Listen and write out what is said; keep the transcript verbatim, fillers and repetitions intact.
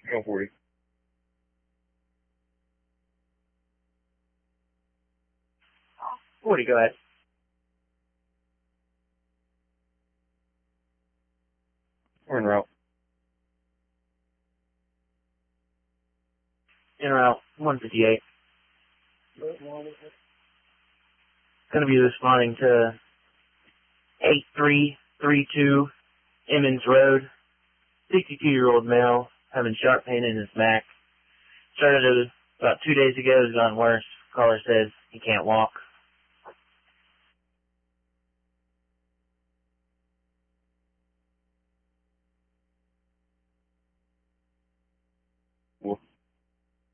Go for it. forty, go ahead. We're en route. En route, one fifty-eight. Going to be responding to eight three three two Emmons Road. sixty-two-year-old male having sharp pain in his back. Started about two days ago, has gotten worse. Caller says he can't walk.